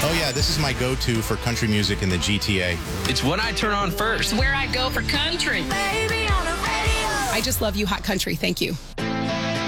Oh, yeah, this is my go-to for country music in the GTA. It's what I turn on first. Where I go for country. Baby on the radio. I just love you, Hot Country. Thank you.